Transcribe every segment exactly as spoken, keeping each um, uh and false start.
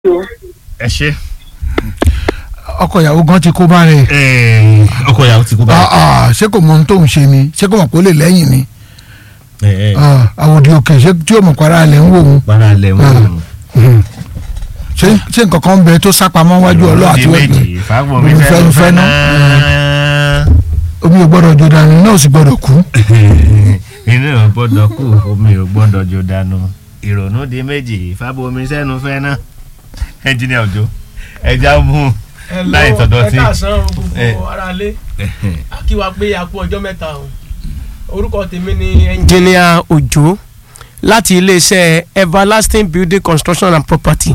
ẹ ṣe. ọkọ ìyàwó gan ti kó bá rẹ. ọkọ ìyàwó ti kó bá rẹ. ṣé kò mọ ohun tó ń ṣe ni ṣé kò mọ̀ pé ó lè lẹ́yìn ni. àwòdì òkè ṣé tí yóò mọ̀ para alẹ̀ ń wò ó. para alẹ̀ ń wò ó. ṣé nǹkan kan bẹ tó sápamọ́ wájú ọlọ́ àti wẹ́gbẹ́ omi fẹ́ náà omi ò gbọ́dọ̀ jó dànù náà ò sì gbọ́dọ̀ kú. inú ò gbọ́dọ̀ kú omi ò gbọ́dọ̀ jó dànù ìrònú di méjì fábomi sẹ́nu fẹ́ náà ẹnjìnìà Òjó ẹja mú láì tọ̀dọ̀ tí. ẹ káàsán gbogbo ara lé kí wàá pé a kú ọjọ́ mẹ́ta o orúkọ tèmi ni ẹnjìnìà Òjó láti iléeṣẹ́ Everlasting Building Construction and Property.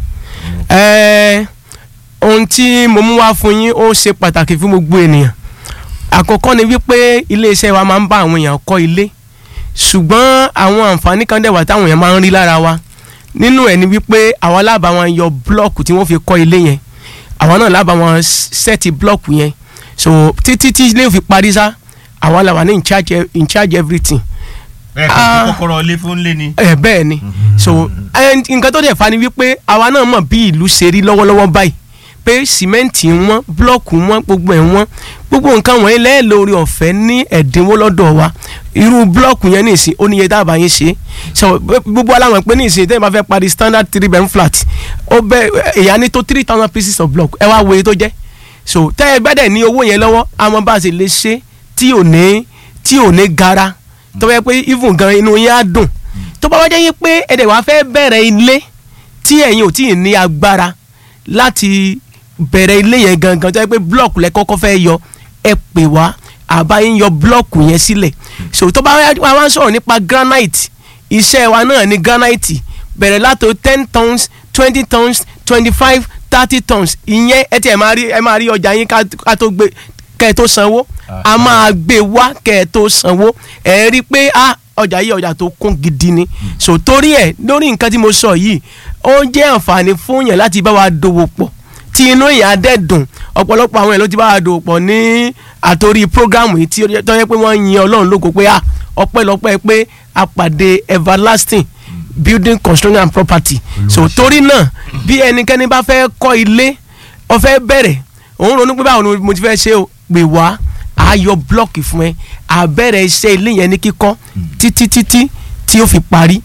ohun tí mo mú wá fún yín ó ṣe pàtàkì fún gbogbo ènìyàn. àkọ́kọ́ ni wípé iléeṣẹ́ wa máa ń bá àwọn èèyàn kọ́ ilé ṣùgbọ́n àwọn àǹfààní kan dẹ̀ wà táwọn èèyàn máa ń rí lára wa nínú ẹ̀ ni wípé àwa lábàá wọn yọ blọọkù tí wọ́n fi kọ́ ilé yẹn àwa náà lábàá wọn sẹ́ẹ̀tì blọọkù yẹn so títí tí ilé fi parí sá àwa làwà ní in charge in charge everything. ẹ kò kọ́kọ́rọ́ ilé fún lé ni. ẹ bẹ́ẹ̀ ni so nǹkan tó dẹ̀ fa ni wípé àwa náà mọ̀ bí ìlú ṣe rí lọ́wọ́lọ́wọ́ báyìí pé sìmẹ́ǹtì wọn blọọkù wọn gbogbo ẹ̀ wọn gbogbo nǹkan wọ̀nyí lẹ́ẹ̀ lórí ọ̀fẹ́ ní ẹ̀dínwó lọ́dọ̀ wa irú blọọkù yẹn nìsín ó níye dábàá yín ṣe so gbogbo aláwọn pé nìsín tẹ́lẹ̀ bá fẹ́ parí standard three bedroom flat ó bẹ èyàn ní tó three thousand pieces of block ẹ wá wo iye tó jẹ́ so tẹ́ ẹ gbẹ́dẹ̀ ní owó yẹn lọ́wọ́ àwọn bá a ṣe lè ṣe tí ò ní tí ò ní gara tó yẹ pé even gan inú yẹn á dùn tó bá wá jẹ́ yín pé ẹ̀dẹ̀ wá fẹ́ bẹ̀rẹ̀ ilé tí ẹ̀yin ò tí ì ní agbára láti bẹ̀rẹ̀ ilé yẹn gangan tó yẹ pé blọọkù lẹ kọ́kọ́ fẹ́ yọ ẹ pè wá àbá yín yọ blọọkù yẹn sílẹ̀ so tó bá wá ń sọ̀rọ̀ nípa granite iṣẹ́ wa náà ní granite bẹ̀rẹ̀ látò ten tons twenty tons twenty five thirty tons ìyẹn ẹ ti ẹ máa rí ẹ máa rí ọjà yín ká tó gbé kẹ́ ẹ tó sanwó a máa gbé wá kẹ́ ẹ tó sanwó ẹ rí i pé ah ọjà yìí ọjà tó kún gidi ni so torí ẹ lórí nǹkan tí mo sọ yìí ó jẹ́ àǹfààní fún yẹn láti bá wa dòwò pọ̀ tí inú ìyá dẹ̀ dùn ọ̀pọ̀lọpọ̀ àwọn ẹ̀ ló ti bá wa dòwò pọ̀ ní àtòrí programu yìí tí ó yẹ pé wọ́n yin Ọlọ́run lógo pé ah ọpẹ́lọpẹ́ pé a pàdé Everlasting Building Construction and Property so torí náà bí ẹnikẹ́ni bá fẹ́ kọ́ ilé ó fẹ́ bẹ̀rẹ̀ òun ronú pé báwo ni mo ti fẹ́ ṣe o pè wá a yọ blọọkì fún ẹ a bẹ̀rẹ̀ iṣẹ́ ilé yẹn ní kíkọ́ títí títí tí ó fi parí.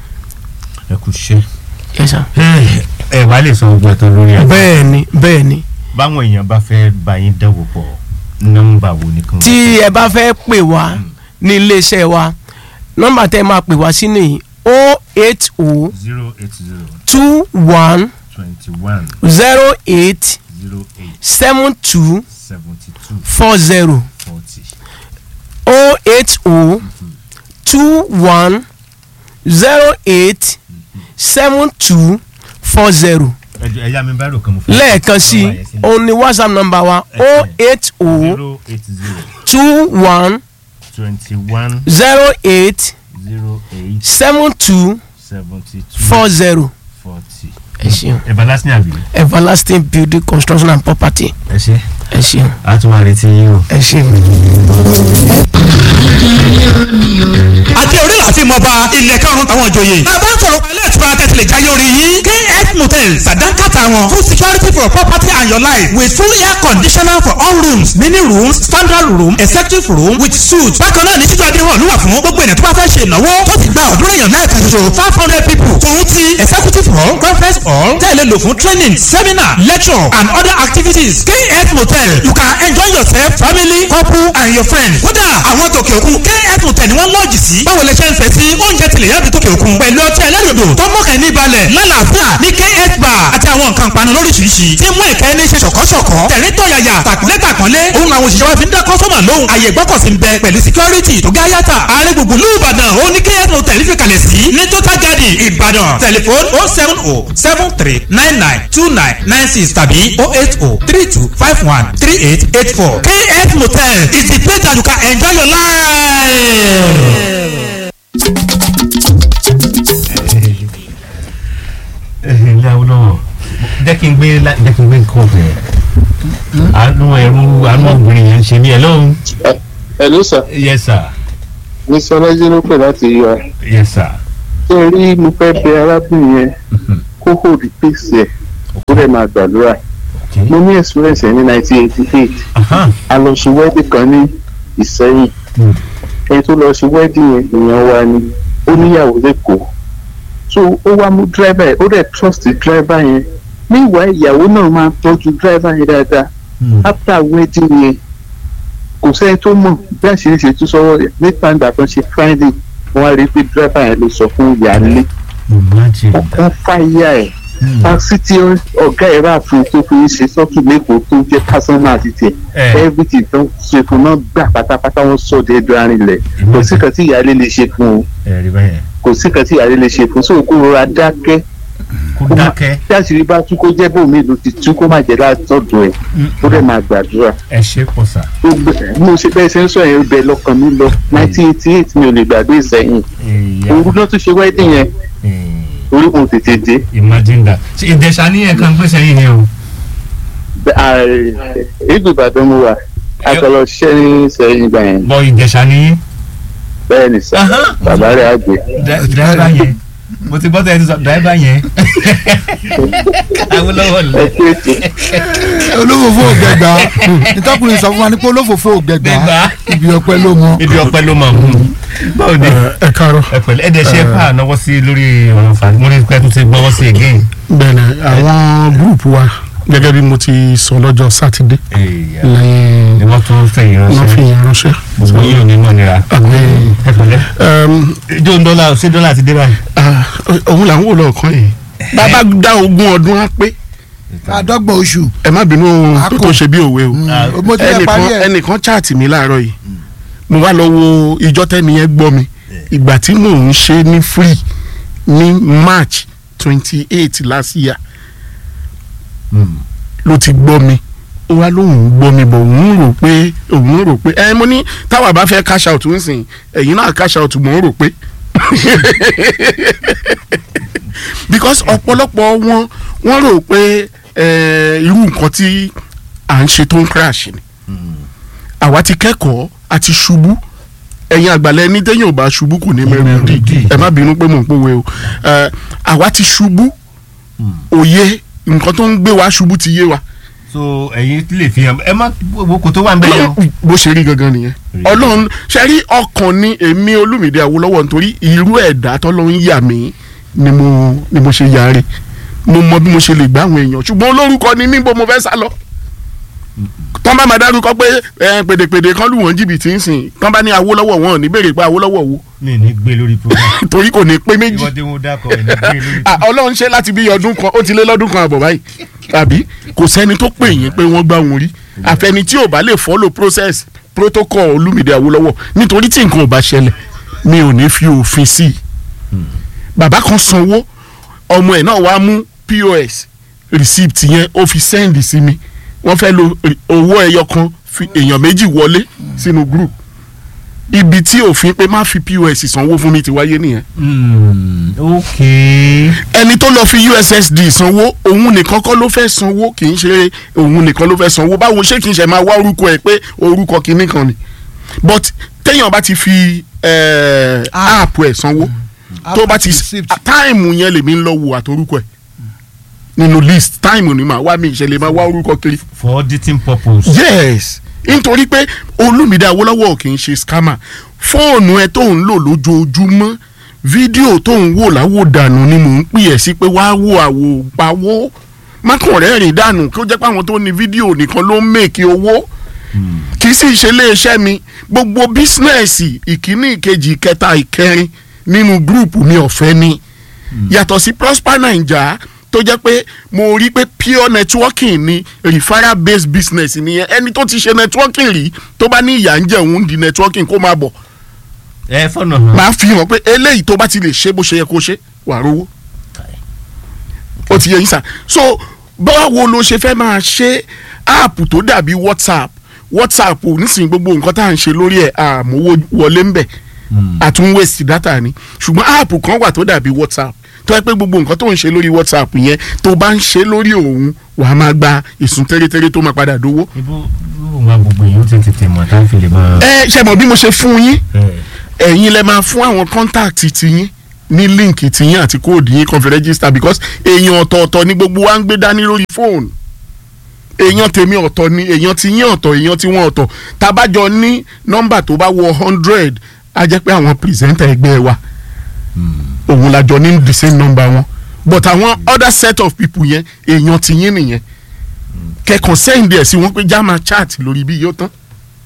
ẹ kú ṣe. Yes sir. ẹ wàá lè sọ gbogbo ẹ̀tọ́ lórí ẹ. bẹ́ẹ̀ ni bẹ́ẹ̀ ni. báwọn èèyàn bá fẹ́ bá yín dẹ́wò pọ̀ nọ́mbà wo ni kan. tí ẹ bá fẹ́ pè wá ní iléeṣẹ́ wa nọ́mbà tẹ́ máa pè wá sí nìyí o eight o zero eight zero two one twenty one zero eight zero eight seven two seventy two four zero forty o eight o two one zero eight seven two four zero. ẹ̀yà mi bá rò kan mo fẹ́. lẹ́ẹ̀kan sí i òun ni WhatsApp number wa o eight o zero eight zero two one twenty one zero eight zero eight seven two seventy two four zero. forty. ẹ ṣeun. Everlasting àbí. Everlasting Building Construction and Property. ẹ ṣe. ẹ ṣeun. a tún máa retí yín o. ẹ ṣeun. àti orí láti mọba ilẹ̀ karùn-ún táwọn ìjòyè. bàbá sọ̀rọ̀ pẹ̀lú ìtura tẹ̀sílẹ̀ jáyé orí yìí. K F Motel sàdánkàtà wọn full security for property and your life with full air conditioner for all rooms mini rooms standard room executive room with suite. bákan náà ní títú adéhùn ló wà fún gbogbo ènìyàn tó bá fẹ́ ṣe ìnáwó tó ti gba ọ̀dúnrún èèyàn náà kan ṣoṣo five hundred people. tòun ti executive hall conference hall tẹ̀lé lò fún training seminar lecture and other activities. K F Motel you can enjoy yourself family couple and your friends. kódà àwọn tòkè òkun K F Motel ni wọ́n lọ́ọ̀jì sí. báwo lè ṣe ń fẹ́ sí oúnjẹ tilẹ̀ yàtọ̀ tòkè òkun pẹ̀lú ọtí ẹlẹ́rìndò tó mọ̀kẹ́ ní balẹ̀ lálàáfíà ní K F bar àti àwọn nǹkan panu lóríṣiríṣi tí mú ìkẹ́ ní ṣe ṣọ̀kọ́ṣọ̀kọ́ tẹ̀rín tọ̀yàyà tàkúlẹ̀ tàkúnlé òun làwọn òṣìṣẹ́ wa fi ń dá kọ́sọ́mà lóhùn àyè gbọ́kọ̀sí ń bẹ pẹ̀lú security tó gáyàtà ààrẹ gbùngbùn lú Ìbàdàn ó ní K F Motel fi kalẹ̀ sí ní Total Garden Ìbàdàn tẹlifon oh seven oh seven three nine nine two nine nine six tàbí oh eight oh three two five one three eight eight four. K F Motel is the place that you can enjoy your life. ilé awolowo jẹ́ kí n gbé jẹ́ kí n gbé nǹkan ọ̀gbìn àánú ẹrú àánú obìnrin yẹn ń ṣe ní ẹ lóhùn. hello sir. yes sir. mi sọ lọ́jọ́ ló pè láti yọ ẹ. yes sir. ṣé rí mo fẹ́ bẹ arábìnrin yẹn kó hold peace ẹ̀ ó dẹ̀ máa gbàdúrà. mo ní experience ní nineteen eighty eight a lọ ṣe wedding kan ní Ìsẹ́yìn ẹni tó lọ ṣe wedding yẹn èèyàn wa ni ó níyàwó lẹ́kọ̀ọ́ so ó wá mú driver yẹn ó dẹ̀ trust driver yẹn níwà ìyàwó náà máa tọ́jú driver yẹn dáadáa after wedding yẹn kò sẹ́ni tó mọ̀ bí àṣírí ṣe tún sọ́wọ́ rẹ̀ nípa ìgbà tó ṣe Friday wọ́n á rí i pé driver yẹn ló sọ fún ìyáálé wọ́n fáyà ẹ̀ taxi tí ọ̀gá ẹ̀ rà fún tó fi ń ṣe sọ́tù lẹ́kọ̀ọ́ tó jẹ́ personal àti tiẹ̀ everything tó ṣe fún náà gbà pátápátá wọ́n sọ de ẹjọ́ arinlẹ̀ kò sí kan tí ìyáálé lè ṣe fún o kò sí kan tí ìyáálé lè ṣe fún so kó rọra dákẹ́ kó dákẹ́ tí àṣírí bá tú kó jẹ́ bóun mélòó ti tú kó má jẹ́ látọ̀dọ̀ ẹ̀ ó dẹ̀ máa gbàdúrà. ẹ ṣe pọ̀ sà. mo ṣe bẹ́ẹ̀ ṣe ń sọ yẹn bẹ lọ́kàn mi lọ nineteen eighty eight mi ò lè gbàgbé Ìsẹ́yìn òru náà tún ṣe wedding yẹn orí kò tètè dé. imagine that ṣe Ìjẹ̀ṣà ní ẹ̀kan pèsè yìí ni o. ìlú Ìbàdàn mo wà akọlọ ṣiṣẹ́ ní Ìsẹ́yìn gbà yẹn. bọ Ìjẹ̀ṣà ní. bẹ́ẹ̀ ni sà bàbá rẹ̀ àgbẹ̀. dráìbà yẹn mo ti gbọ́ tẹ́ ẹ ti sọ dráìbà yẹn. Awólọ́wọ̀ lọ. olófòfò ògbẹ̀gbà ìtọ́kùnrin sọ fún wa ní pé olófòfò ògbẹ̀gbà ibi ọpẹ́ ló mọ. ibi ọpẹ́ ló mọ. báwo ni ẹ káàárọ̀. ẹ pẹ̀lẹ́ ẹ dẹ̀ ṣe pa ànáwọ́ sí lórí ọ̀rọ̀ fàájì mo rí pé tó ti gbọ́wọ́ sí again. bẹ́ẹ̀ni àwọn gúrùpù wa gẹ́gẹ́ bí mo ti sọ lọ́jọ́ sátidé lẹ́yìn ni wọ́n tún fẹ̀yìn ránṣẹ́ wọ́n fi yẹn ránṣẹ́. gbogbo yìí ò ní mọ̀ nira. ẹ pẹ̀lẹ́. ijó dọ́là ṣé dọ́là ti dé báyìí. òun là ń wò lọ́ọ̀kan yìí bàbá dá ogún ọdún á pé àádọ́gbọ̀n oṣù. ẹ má bínú pé kò ṣe bí òwe o ẹnìkan ẹnìkan chaàtì mi láàárọ̀ yìí mo wá lọ wo ìjọ tẹ́ni yẹn gbọ́ mi ìgbà tí mò ń ṣe ní free ní March twenty eight last year ló ti gbọ́ mi ó wá lóhùn gbọ́ mi bọ̀ òun rò pé òun rò pé ẹ mo ní táwa bá fẹ́ cash out ń sìn ẹ̀yin náà cash out mò ń rò pé because ọ̀pọ̀lọpọ̀ wọn wọ́n rò pé irú nǹkan tí à ń ṣe tó ń crash ni àwa ti kẹ́kọ̀ọ́ àti ṣubú ẹ̀yin àgbàlẹ̀ ní téèyàn ò bá ṣubú kò ní mẹ́rin dì ẹ má bínú pé mò ń pòwe o àwa ti ṣubú òye nǹkan tó ń gbé wa ṣubú ti yé wa. so ẹ̀yin lè fi hàn ẹ má wo kò tó wà ń bẹ yẹn o. bó ṣe rí gangan nìyẹn ọlọ́run ṣe rí ọkàn ní èmi Olúmídé Awólọ́wọ̀ nítorí irú ẹ̀dá tọ́lọ́run yà mí ni mo ni mo ṣe yàrá mo mọ bí mo ṣe lè gbá àwọn èèyàn ṣùgbọ́n olórúkọ ni mí bó mo fẹ́ sá lọ tán bá máa dárúkọ pé pèdèpèdè kan lù wọ́n jìbìtì ń sìn tán bá ní Awólọ́wọ̀ wọn ò ní béèrè pé Awólọ́wọ̀ wo. mi ní gbé lórí program. torí kò ní pé méjì. ìwọ́de wọn dákọ̀ ẹ̀ ní gbé lórí program. Ọlọ́run ṣe láti bí ọdún kan ó ti lé lọ́dún kan àbọ̀ báyìí tàbí kò sẹ́ni tó pè yín pé wọ́n gbá wọn rí àfẹni tí ò bá lè follow process protocol Olúmídé Awólọ́wọ̀ nítorí tí nǹkan ò bá ṣẹlẹ̀ mi ò ní fi òfin sí i. bàbá kan sanwó ọmọ ẹ̀ náà wàá mú P O S receipt yẹn ó fi send sí mi wọ́n fẹ́ lo owó ẹyọ kan fi èèyàn méjì wọlé sínú group ibi tí òfin pé má fi P O S sanwó fún mi ti wáyé nìyẹn. ok. ẹni tó lọ fi U S S D sanwó òun nìkan kọ́ ló fẹ́ sanwó kì í ṣe òun nìkan ló fẹ́ sanwó báwo ṣé kì í ṣe máa wá orúkọ ẹ̀ pé orúkọ kìíní kan ni but téèyàn bá ti fi app ẹ̀ sanwó tó bá ti táìmù yẹn lèmi ń lọ wò àtorúkọ ẹ̀ nínú list time ni màá wá mi ìṣẹ̀lẹ̀ máa wá orúkọ kiri. for auditing purpose. yes nítorí pé Olúmídé Awólọ́wọ̀ kì í ṣe scammer fóònù ẹ tó ń lò lójoojúmọ́ fídíò tó ń wò láwò dànù ni mò ń pè ẹ́ sí pé wàá wò àwò pawó mákànrẹ́ rìn dànù kí ó jẹ́ pé àwọn tó ní fídíò nìkan ló ń mèkì owó kì í sì ṣe iléeṣẹ́ mi gbogbo bísínẹ́sì ìkíní ìkejì ìkẹta ìkẹrin nínú gúrùpù mi ọ̀fẹ́ ni yàtọ̀ sí Prosper Naija tó jẹ́ pé mo rí pé pure networking ni referral based business nìyẹn ẹni tó ti ṣe networking rí tó bá ní ìyà ń jẹ òun di networking kó máa bọ̀. ẹ fọnà hàn. máa fi hàn pé eléyìí tó bá ti lè ṣe bó ṣe yẹ kó ṣe wà rówó. ó ti yẹ yín sà so báwo ló ṣe fẹ́ máa ṣe app tó dàbí WhatsApp WhatsApp nísìnyí gbogbo nǹkan tá à ń ṣe lórí ẹ̀ àmówó wọlé ń bẹ̀ àtún waste data ni ṣùgbọ́n app kan wà tó dàbí WhatsApp tó yẹ pé gbogbo nǹkan tó ń ṣe lórí WhatsApp yẹn tó bá ń ṣe lórí òun wàá máa gba ìsún tẹ́rẹ́tẹ́rẹ́ tó máa padà dówó. ibú ibú máa gbogbo èyí ó ti tètè mọ̀ tá a fi lè máa. ẹ ṣe mọ̀ bí mo ṣe fún yín ẹ̀yin lẹ máa fún àwọn contact ti yín ní líǹkì tiyín àti kóòdù yín kan fi register because èèyàn ọ̀tọ̀ọ̀tọ̀ ni gbogbo wa ń gbé dání lórí fóònù èèyàn tèmi ọ̀tọ̀ ni èèyàn ti yín ọ̀tọ̀ èèyàn tí wọ́n ọ̀tọ̀ tabajọ ní nọ́mbà tó bá wọ hundred á jẹ́ pé àwọn pírẹsẹ̀ntà ẹgbẹ́ wa òun làjọ ní the same number wọn but àwọn other set of people yẹn èèyàn ti yín nìyẹn kẹkàn send ẹ̀ sí wọn pé já máa chat lórí bí yóò tán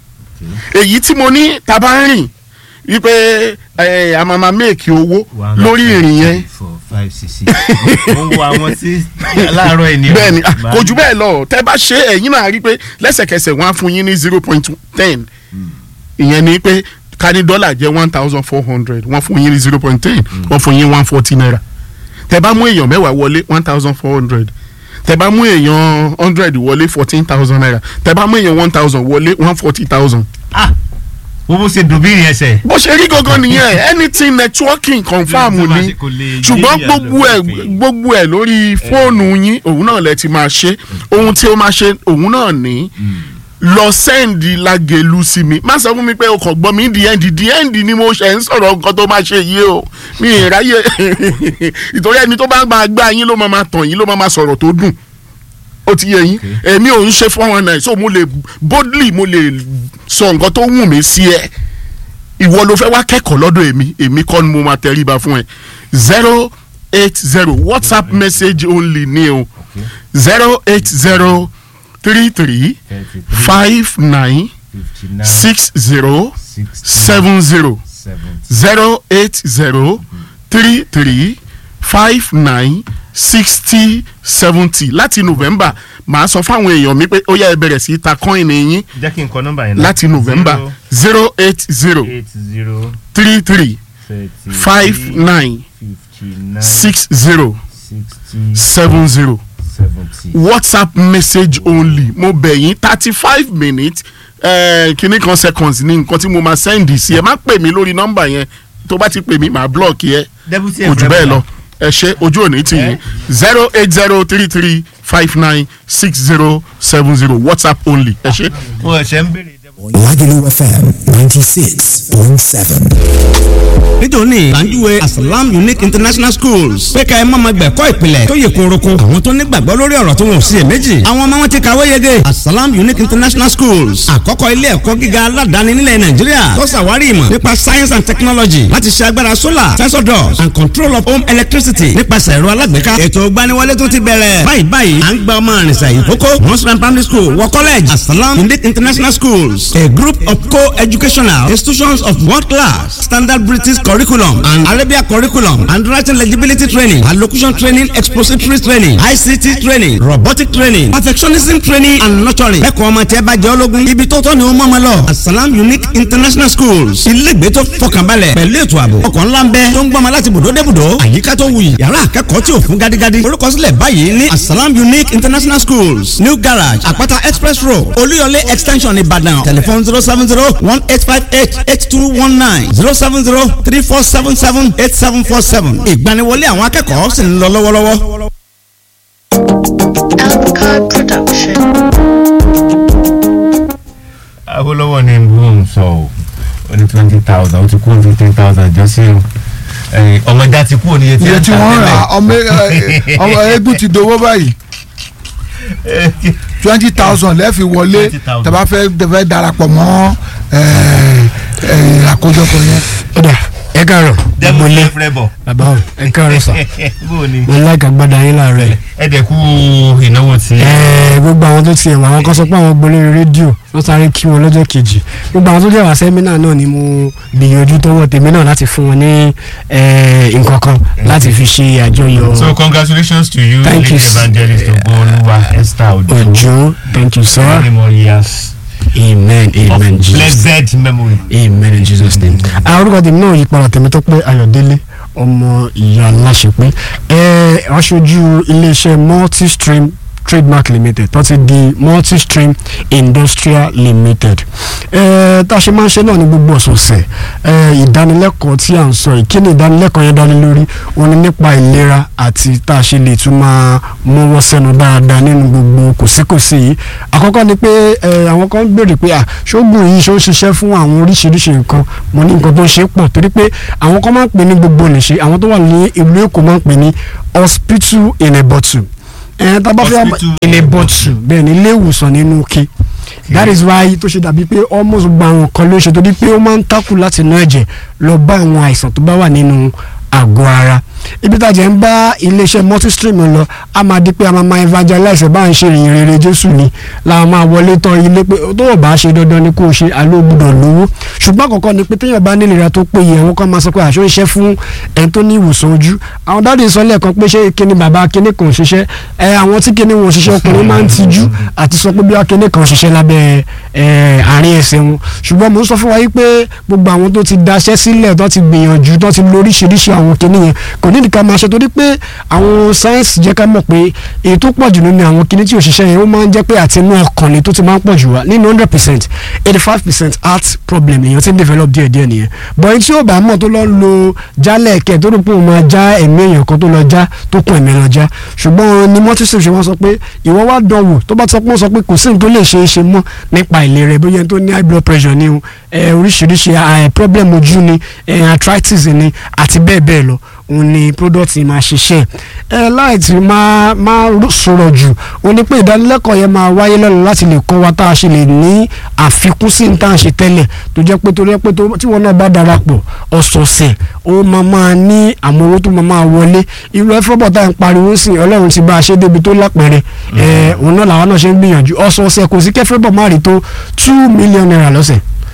èyí tí mo ní taba ń rìn wípé ẹ a máa máa make owó lórí ìrìn yẹn. five six mo ń wo àwọn tí láàárọ̀ ẹ̀ ní. bẹ́ẹ̀ni kò jù bẹ́ẹ̀ lọ tẹ́ bá ṣe ẹ̀yin náà rí pé lẹ́sẹ̀kẹsẹ̀ wọ́n á fún yín ní zero point ten ìyẹn ni pé ká ní dọ́là jẹ́ one thousand four hundred wọ́n fún yín ní zero point ten wọ́n fún yín one forty naira tẹ́ bá mú èèyàn mẹ́wàá wọlé one thousand four hundred tẹ́ bá mú èèyàn hundred wọlé fourteen thousand naira tẹ́ bá mú èèyàn one thousand wọlé one forty thousand. ah wo bó ṣe dùn bí ìrìn ẹsẹ̀. bó ṣe rí gangan nìyẹn anything networking confam ni ṣùgbọ́n gbogbo ẹ̀ gbogbo ẹ̀ lórí fóònù yín òun náà lẹ ti máa ṣe ohun tí ó máa ṣe òun náà ní lọ sẹ́ndì Lágelú sí mi má sọ fún mi pé o kò gbọ́ mi di ẹ́ndì di ẹ́ndì ni mo ṣe ń sọ̀rọ̀ nǹkan tó máa ṣe yìí o mi ì ráyè ìtorí ẹni tó bá máa gbá yín ló máa máa tàn yín ló máa máa sọ̀rọ̀ tó dùn ó ti yẹ yín èmi ò ń ṣe four one nine so mo lè boldly mo lè sọ nǹkan tó wù mí sí ẹ ìwọ ló fẹ́ wá kẹ́kọ̀ọ́ lọ́dọ̀ èmi èmi kọ́ ni mo máa tẹríba fún ẹ zero eight zero WhatsApp message only ni o zero eight zero three three five nine six zero seven zero zero eight zero three three five nine sixty seventy láti November màá sọ fáwọn èèyàn mi pé ó yá ẹ bẹ̀rẹ̀ sí ta coin yín jẹ́ kí n kọ nọ́mbà yẹn náà láti November zero eight zero three three five nine six zero seven zero WhatsApp message only mo bẹ̀ yín thirty five minutes kìíní kan seconds ní nǹkan tí mo máa send sí ẹ má pè mí lórí nọ́mbà yẹn tó bá ti pè mí màá block yẹ kò jù bẹ́ẹ̀ lọ ẹ ṣe ojú òní tì yín zero eight zero three three five nine six zero seven zero WhatsApp only ẹ ṣe. mo ṣe ń béèrè. Lágelú F M ninety six point seven. nítorí làǹjúwe Asalam Unique International Schools pé ká ẹ má ma gbẹ̀kọ́ ìpìlẹ̀ tó yẹ kóroko àwọn tó nígbàgbọ́ lórí ọ̀rọ̀ tó wọ́n sí ẹ̀ méjì àwọn ọmọ wọn ti kàwé yege Asalam Unique International Schools àkọ́kọ́ ilé ẹ̀kọ́ gíga aládàáni nílẹ̀ Nàìjíríà tó ṣàwárí ìmọ̀ nípa science and technology láti ṣe agbára solar sensor doors and control of home electricity nípasẹ̀ ẹ̀rọ alágbèéká ètò ìgbaniwọlé tó ti bẹ̀rẹ̀ báyìí báyìí à ń gba ọmọ àrìnsà yìí kókó Muslim primary school wọ college Asalam Unique International Schools a group of co-educational institutions of world class standard British curriculum and Arabia curriculum and writing legibility training allocution training expository training I C T training robotic training perfectionism training and nurturing ẹ̀kọ́ ọmọ tí ẹ bá jẹ́ ológun ibi tó tọ́ ni ó mọ̀ ọmọ lọ Asalam Unique International Schools ilégbé tó fọkànbalẹ̀ pẹ̀lú ètò ààbò ọkọ̀ ńlá ń bẹ tó ń gbọ́mọ láti bùdó dé bùdó àyíká tó wuyì yàrá akẹ́kọ̀ọ́ tí ò fún gádígádí orúkọsílẹ̀ báyìí ní Asalam Unique International Schools New Garage Àpáta Express Road Olúyọlé Extension Ìbàdàn telephone zero seven zero one eight five eight eight two one nine zero seven zero three four seven seven eight seven four seven. ìgbaniwọlé àwọn akẹ́kọ̀ọ́ sì ń lọ lọ́wọ́lọ́wọ́. Alcard Production. Awólọ́wọ̀ ni mo ń sọ o ó ní twenty thousand ó ti kú fifteen thousand jọ sí o ọmọdé ti kú oníye tí iye tí wọ́n rà ọmọ eégún ti dowó báyìí twenty thousand lẹ́ẹ̀fi wọlé tẹ́bá fẹ́ fẹ́ darapọ̀ mọ́ àkójọpọ̀ yẹn. ọ̀dà ẹ káàárọ̀ dẹ́mu lé ní fúrẹ́ bọ̀. bàbá o ẹ káàárọ̀ sà bó o ní. mo láì ká gbádà yín láàárọ̀ ẹ̀. ẹ dẹ̀ kú ìnáwó tí. ẹ gbogbo àwọn tó tiẹ̀ wà àwọn kan sọ pé àwọn gbọ́ lórí rédíò wọ́n sáré kí wọn lọ́jọ́ kejì gbogbo àwọn tó jẹ́ wà sẹ́mínà náà ni mo gbìyànjú tọwọ́ tèmi náà láti fún wọn ní nǹkan kan láti fi ṣe àjọyọ̀. so congratulations to you Thank lady you, evangelist Ògbóolúwa Esther Ojo. Ojo thank you sir. many more years amen amen of Jesus blessed memory. amen in Jesus name. àwọn orúkọ tèmi náà yí padà tèmi tó pé Ayọ̀délé ọmọ ìyá aláṣepé ẹ aṣojú iléeṣẹ́ multi-stream trademark limited tó ti di multi-stream industrial limited. ẹ tá a ṣe máa ń ṣe náà ní gbogbo ọ̀sọ̀ọ̀sẹ̀ ẹ ìdánilẹ́kọ̀ọ́ tí à ń sọ yìí kí ni ìdánilẹ́kọ̀ọ́ yẹn dání lórí òun ni nípa ìlera àti tá a ṣe lè tún máa mọ́wọ́ sẹ́nu dáadáa nínú gbogbo kòsíkòsí yìí. àkọ́kọ́ ni pé ẹ àwọn kan béèrè pé à ṣóògùn yìí ṣó ń ṣiṣẹ́ fún àwọn oríṣiríṣi nǹkan mo ní nǹkan tó ń ṣe pọ̀ torí pé àwọn kan máa ń pè ní gbogbo nìṣe àwọn tó wà ní ìlú Èkó máa ń pè ní hospital in a bottle ẹ̀ tá a bá fẹ́ in a bottle bẹ́ẹ̀ ni ilé ìwòsàn nínú ike that is why tó ṣe dàbí pé almost gba àwọn kan ló ṣe torí pé ó máa ń tákù láti inú ẹ̀jẹ̀ lọ bá àwọn àìsàn tó bá wà nínú àgọ́ ara ibi tá a jẹ́ ń bá iléeṣẹ́ multistream lọ a máa di pé a máa máa evangelize bá ń ṣe ìrìn rere Jésù ni la máa wọlé tán ilé pé tó o bá ṣe dandan ni kó o ṣe alóògbúdọ̀ lówó ṣùgbọ́n àkọ́kọ́ ni pé téèyàn bá ní ìlera tó péye àwọn kan máa sọ pé àṣọ iṣẹ́ fún ẹni tó ní ìwòsàn ojú àwọn dáàdì sọ lẹ́ẹ̀kan pé ṣé kíni bàbá kíni kan ṣiṣẹ́ ẹ àwọn tí kíni wọn ṣiṣẹ́ ọkùnrin máa ń tijú àti sọ pé bí wá kíni kan ṣiṣẹ́ lábẹ́ àárín ẹsẹ̀ wọn ṣùgbọ́n mo ń sọ fún wa yìí pé gbogbo àwọn tó ti daṣẹ́ sílẹ̀ tó ti gbìyànjú tó ti lóríṣiríṣi àwọn kíni yẹn kò ní ìdíkà máa ṣe torí pé àwọn sáyẹ́nsì jẹ́ ká mọ̀ pé èyí tó pọ̀ jù nínú àwọn kíní tí òṣìṣẹ́ yẹn ó máa ń jẹ́ pé àti inú ọkàn ni tó ti máa ń pọ̀ jù wá nínú hundred percent eighty five percent heart problem èèyàn ti ń develop díẹ̀ díẹ̀ nìyẹn but ẹni tí ó bá mọ̀ tó lọ lo jálẹ̀ ẹ̀kẹ́ tó rò pé òun máa já ẹ̀mí èèyàn kan tó lọ já tó kún ẹ̀mí lọ já ṣùgbọ́n ni multistream ṣe wọ́n sọ pé ìwọ wá dánwò tó bá sọ pé wọ́n sọ pé kò sí ní tó lè ṣe é ṣe mọ́ nípa ìlera ẹ̀ bóyá tó ní high blood pressure ni o oríṣiríṣi problem ojú ni arthritis ni àti bẹ́ẹ̀ bẹ́ẹ̀ lọ òun ni product yìí máa ṣiṣẹ́ ẹ láì tí máa máa sọ̀rọ̀ jù òun ni pé ìdánilẹ́kọ̀ọ́ yẹn máa wáyé lọ́la láti lè kọ́ wa tá a ṣe lè ní àfikún sí ní tá à ń ṣe tẹ́lẹ̀ tó jẹ́ pé torí pé tí wọ́n náà bá darapọ̀ ọ̀sọ̀ọ̀sẹ̀ ó máa máa ní àwọn owó tó máa máa wọlé irú ẹ fọ́bọ̀ tá à ń pariwo sí Ọlọ́run ti bá a ṣe débi tó lápẹ̀rẹ̀ ẹ òun náà làwọn náà ṣe ń gbìyànjú ọ̀sọ̀ọ̀sẹ̀ kò sí kẹ́fẹ́bọ̀ má rí tó two million naira lọ́sẹ̀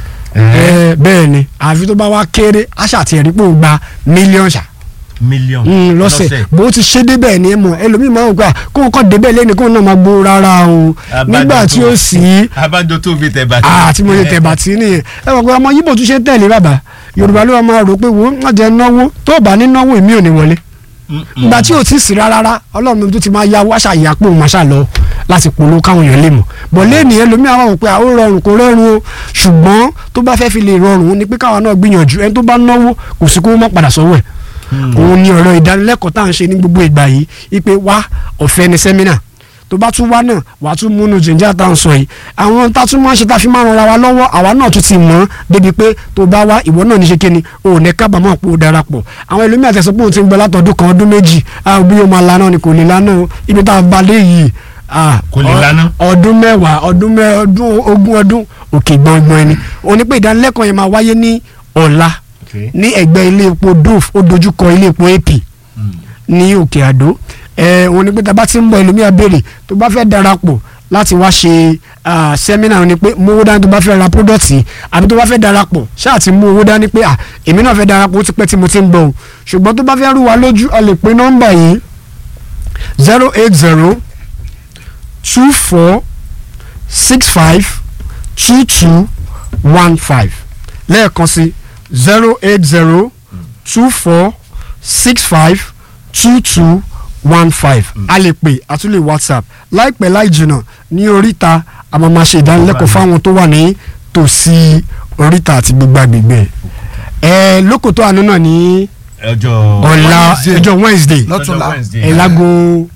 ẹ bẹ́ẹ̀ ni àfi tó bá wá kéré àṣà àti ẹ̀rí pò ń gba mílíọ̀nù ṣá mílíọ̀nù lọ́sẹ̀ bó ti ṣe débẹ̀ ni ẹ mọ̀ ẹlòmíì máa ń gbà kó o kọ́ débẹ̀ lẹ́ni kó o náà máa gbó rárá o nígbà tí ó sì í abájọ tó fi tẹ̀ bàtí àti mo lè tẹ̀ bàtí nìyẹn ẹ mọ̀ pé ọmọ yíbò tún ṣe tẹ̀lé bàbá Yorùbá ló máa rò pé wo má jẹ́ náwó tó o bá ní náwó èmi ò ní wọlé ìgbà tí o ti sì rárá Ọlọ́run tó ti máa ya wáṣà ìyàpò màṣà lọ láti polówó káwọn èèyàn lè mọ̀ bọ̀ lẹ́ni ẹlòmíì àwọn òpè àwọn rọrùn kò rọrùn o ṣùgbọ́n tó bá fẹ́ fi lè rọrùn ni pé káwọn náà gbìyànjú ẹni tó bá náwó kò sí kó má padà sọ́wọ́ ẹ̀ òun ni ọ̀rọ̀ ìdánilẹ́kọ̀ọ́ tá à ń ṣe ní gbogbo ìgbà yìí ipe wá ọ̀fẹ́ ni sẹ́mínà tó bá tún wá náà wà á tún múnú jìnjà tá à ń sọ yìí àwọn tá a tún máa ń ṣe tá a fi máa ń ran wa lọ́wọ́ àwa náà tún ti mọ̀ débi pé tó bá wá ìwọ náà ní ṣe kíni o ò ní kábàámọ̀ pé o darapọ̀ àwọn ẹlòmíà tẹ̀sán pé òun ti ń gbọ́ látọ̀dún kan ọdún méjì bí o máa lana ni kò lè lana o ibi tá a bá lé yìí kò lè lana ọdún mẹ́wàá ọdún mẹ́ọdún ogún ọdún òkè gbọ̀ngbọ̀n ni òun ni pé ìdánilẹ́kọ̀ọ́ yẹn máa wáyé ní ọ̀la ní ẹgbẹ́ ilé epo Dove ó dojúkọ ilé epo A P ní Òkè Àdó ẹ òun ni pé tá a bá ti ń bọ̀ ẹlòmíà béèrè tó bá fẹ́ darapọ̀ láti wá ṣe sẹ́mínà ni pé mú owó dání tó bá fẹ́ ra pródọ̀tì àbí tó bá fẹ́ darapọ̀ ṣáà ti mú owó dání pé èmi náà fẹ́ darapọ̀ ó ti pẹ́ tí mo ti ń bọ̀ o ṣùgbọ́n tó bá fẹ́ rú wa lójú a lè pe nọ́mbà yìí zero eight zero two four six five two two one five lẹ́ẹ̀kan sí zero eight zero two four six five two two one five a lè pè a tún lè WhatsApp láìpẹ́ láì jìnnà ní oríta a máa máa ṣe ìdánilẹ́kọ̀ọ́ fáwọn tó wà ní tòsí oríta àti gbogbo agbègbè ẹ lókòtò àánú náà ní ọ̀la ọjọ́ Wednesday ẹ lágo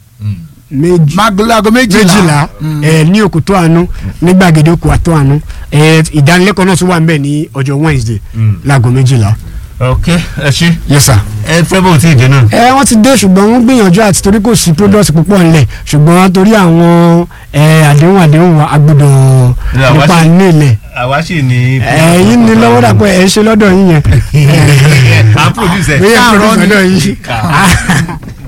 magolago méjìlá ẹ ní òkútó àánú ní gbàgede òkú àtó àánú ẹ ìdánilẹ́kọ̀ọ́ náà tún wà níbẹ̀ ní ọjọ́ Wednesday lágo méjìlá. ok ẹ ṣe. yes sir. ẹ fẹ́ bó ti dé náà. ẹ wọ́n ti dé ṣùgbọ́n wọ́n gbìyànjú àti torí kò sí product púpọ̀ nílẹ̀ ṣùgbọ́n torí àwọn àdéhùn àdéhùn wa agbọ́dọ̀ nípa nílẹ̀. àwa sì ní. ẹ̀yin ní lọ́wọ́ dàpọ̀ ẹ̀ ṣe lọ́dọ̀ yín yẹn. à ń produce ẹ̀. bí ẹ̀ produce lọ́dọ̀ yín.